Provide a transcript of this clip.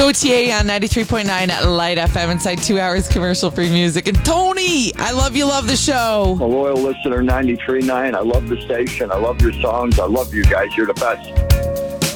OTA on 93.9 Light FM inside 2 hours commercial-free music. And Tony, I love you, love the show. A loyal listener, 93.9. I love the station. I love your songs. I love you guys. You're the best.